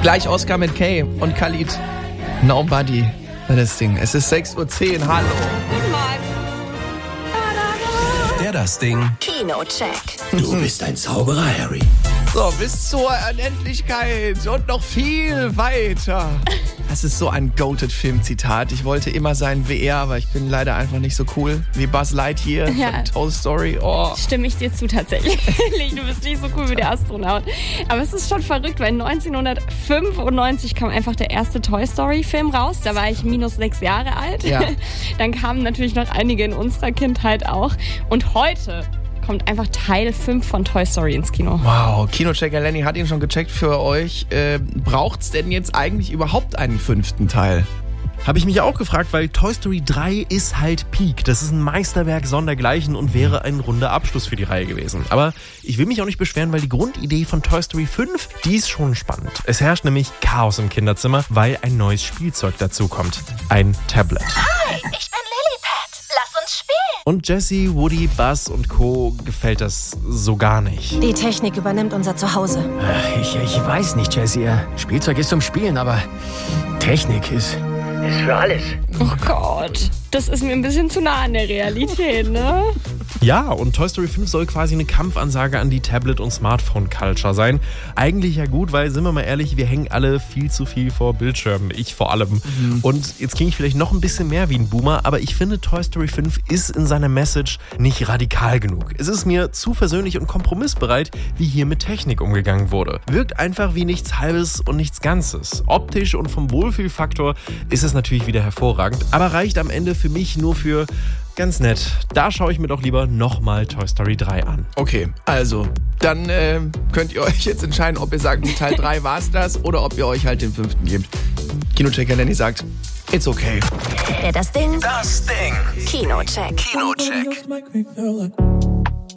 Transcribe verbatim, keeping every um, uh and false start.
Gleich Oscar mit Kay und Khalid. Nobody. Das Ding. Es ist sechs Uhr zehn. Hallo. Guten Morgen. Der das Ding. Kinocheck. Du bist ein Zauberer, Harry. So, bis zur Unendlichkeit und noch viel weiter. Das ist so ein Goated-Film-Zitat. Ich wollte immer sein wie er, aber ich bin leider einfach nicht so cool wie Buzz Lightyear Ja. von Toy Story. Oh. Stimme ich dir zu tatsächlich. Du bist nicht so cool wie der Astronaut. Aber es ist schon verrückt, weil neunzehnhundertfünfundneunzig kam einfach der erste Toy Story-Film raus. Da war ich minus sechs Jahre alt. Ja. Dann kamen natürlich noch einige in unserer Kindheit auch. Und heute kommt einfach Teil fünf von Toy Story ins Kino. Wow, Kinochecker Lenny hat ihn schon gecheckt für euch. Äh, braucht's denn jetzt eigentlich überhaupt einen fünften Teil? Habe ich mich auch gefragt, weil Toy Story drei ist halt Peak. Das ist ein Meisterwerk sondergleichen und wäre ein runder Abschluss für die Reihe gewesen. Aber ich will mich auch nicht beschweren, weil die Grundidee von Toy Story fünf, die ist schon spannend. Es herrscht nämlich Chaos im Kinderzimmer, weil ein neues Spielzeug dazukommt. Ein Tablet. Hi, ich bin Lilliput. Lass uns spielen. Und Jessie, Woody, Buzz und Co. gefällt das so gar nicht. Die Technik übernimmt unser Zuhause. Ich, ich weiß nicht, Jessie. Spielzeug ist zum Spielen, aber Technik ist, ist für alles. Oh Gott, das ist mir ein bisschen zu nah an der Realität, ne? Ja, und Toy Story fünf soll quasi eine Kampfansage an die Tablet- und Smartphone-Culture sein. Eigentlich ja gut, weil, sind wir mal ehrlich, wir hängen alle viel zu viel vor Bildschirmen. Ich vor allem. Mhm. Und jetzt klinge ich vielleicht noch ein bisschen mehr wie ein Boomer, aber ich finde, Toy Story fünf ist in seiner Message nicht radikal genug. Es ist mir zu versöhnlich und kompromissbereit, wie hier mit Technik umgegangen wurde. Wirkt einfach wie nichts Halbes und nichts Ganzes. Optisch und vom Wohlfühlfaktor ist es natürlich wieder hervorragend, aber reicht am Ende für mich nur für ganz nett. Da schaue ich mir doch lieber nochmal Toy Story drei an. Okay, also, dann äh, könnt ihr euch jetzt entscheiden, ob ihr sagt, mit Teil drei war's das oder ob ihr euch halt den fünften gebt. Kinochecker Lenny sagt, it's okay. Der das Ding. Das Ding. Kinocheck. Kinocheck.